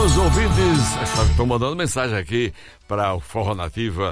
Amigos ouvintes, estão mandando mensagem aqui para o Forró Nativa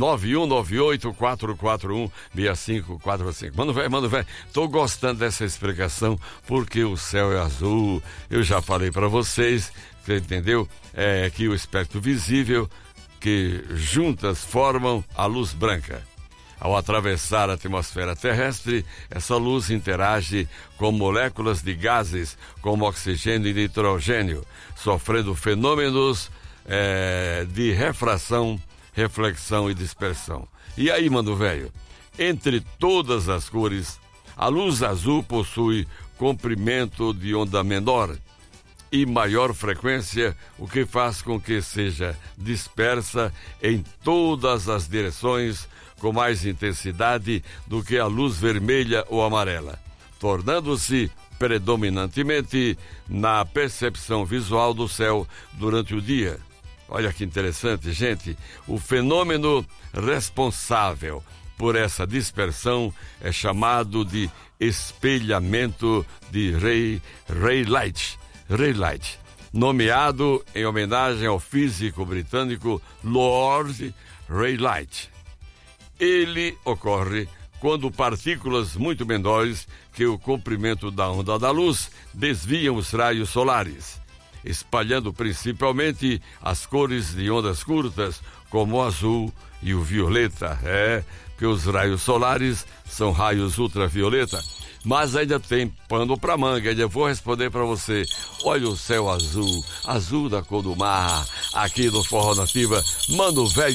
9198-441-6545. Mano velho, tô gostando dessa explicação porque o céu é azul. Eu já falei para vocês, você entendeu? Que o espectro visível que juntas formam a luz branca. Ao atravessar a atmosfera terrestre, essa luz interage com moléculas de gases como oxigênio e nitrogênio, sofrendo fenômenos de refração, reflexão e dispersão. E aí, mano velho, entre todas as cores, a luz azul possui comprimento de onda menor e maior frequência, o que faz com que seja dispersa em todas as direções com mais intensidade do que a luz vermelha ou amarela, tornando-se predominantemente na percepção visual do céu durante o dia. Olha que interessante, gente. O fenômeno responsável por essa dispersão é chamado de espelhamento de Rayleigh, nomeado em homenagem ao físico britânico Lord Rayleigh. Ele ocorre quando partículas muito menores que o comprimento da onda da luz desviam os raios solares, espalhando principalmente as cores de ondas curtas, como o azul e o violeta. Que os raios solares são raios ultravioleta. Mas ainda tem pano pra manga, ainda vou responder pra você. Olha o céu azul, azul da cor do mar, aqui no Forró Nativa. Mano velho.